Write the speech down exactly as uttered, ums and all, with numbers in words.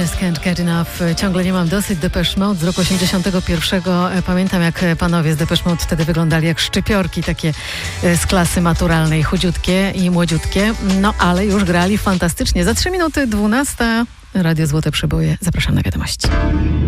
Just Can't Get Enough. Ciągle nie mam dosyć. Depeche Mode z roku osiemdziesiątego pierwszego. Pamiętam, jak panowie z Depeche Mode wtedy wyglądali jak szczypiorki, takie z klasy maturalnej, chudziutkie i młodziutkie. No, ale już grali fantastycznie. Za trzy minuty dwunasta. Radio Złote Przeboje. Zapraszam na wiadomości.